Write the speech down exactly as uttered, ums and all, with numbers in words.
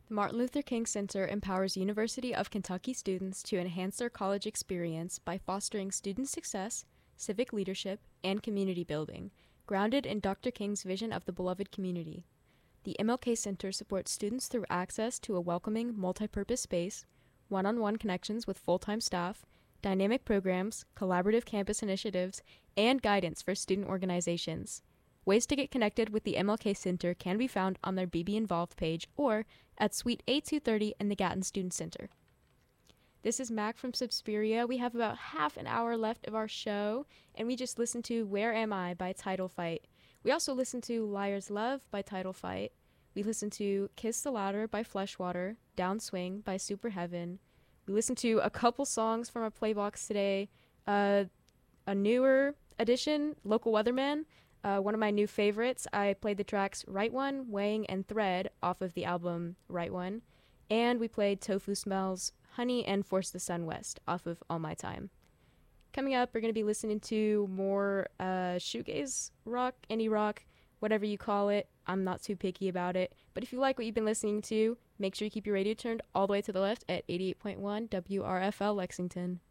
The Martin Luther King Center empowers University of Kentucky students to enhance their college experience by fostering student success, civic leadership, and community building, grounded in Doctor King's vision of the beloved community. The M L K Center supports students through access to a welcoming, multi-purpose space, one-on-one connections with full-time staff, dynamic programs, collaborative campus initiatives, and guidance for student organizations. Ways to get connected with the M L K Center can be found on their B B Involved page or at Suite A two thirty in the Gatton Student Center. This is Mac from Suspiria. We have about half an hour left of our show, and we just listened to Where Am I by Title Fight. We also listened to Liar's Love by Title Fight. We listened to Kiss the Ladder by Fleshwater, Downswing by Super Heaven. We listened to a couple songs from our playbox today. Uh, a newer addition, Local Weatherman, uh, one of my new favorites. I played the tracks Right One, Wang, and Thread off of the album Right One. And we played Tofu Smells, Honey, and Force the Sun West off of All My Time. Coming up, we're going to be listening to more uh, shoegaze rock, indie rock, whatever you call it. I'm not too picky about it. But if you like what you've been listening to, make sure you keep your radio turned all the way to the left at eighty-eight point one W R F L Lexington.